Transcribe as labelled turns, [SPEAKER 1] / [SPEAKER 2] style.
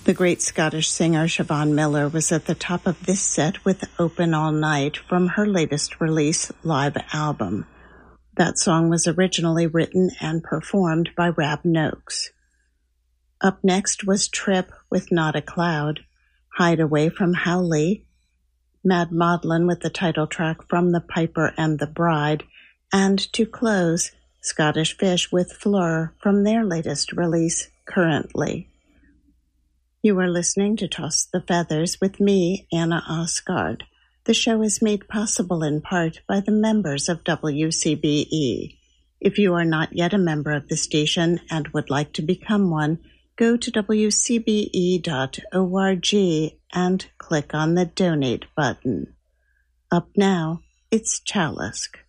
[SPEAKER 1] The great Scottish singer Siobhan Miller was at the top of this set with Open All Night from her latest release, Live Album. That song was originally written and performed by Rab Noakes. Up next was Trip with Not a Cloud, Hide Away from Howley, Mad Maudlin with the title track From the Piper and the Bride, and to close, Scottish Fish with Fleur from their latest release, Currently. You are listening to Toss the Feathers with me, Anna Osgard. The show is made possible in part by the members of WCBE. If you are not yet a member of the station and would like to become one, go to wcbe.org and click on the Donate button. Up now, it's Chalisk.